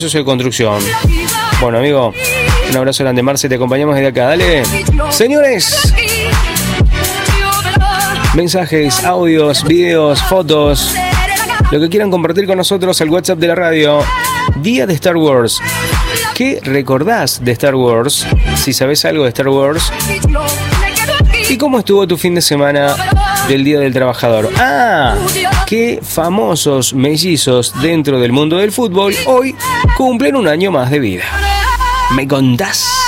Yo soy construcción. Bueno, amigo, un abrazo grande, Marce, te acompañamos desde acá, dale. Señores, mensajes, audios, videos, fotos, lo que quieran compartir con nosotros al WhatsApp de la radio. Día de Star Wars. ¿Qué recordás de Star Wars? Si sabés algo de Star Wars. ¿Y cómo estuvo tu fin de semana del Día del Trabajador? ¿Qué famosos mellizos dentro del mundo del fútbol hoy cumplen un año más de vida? ¿Me contás?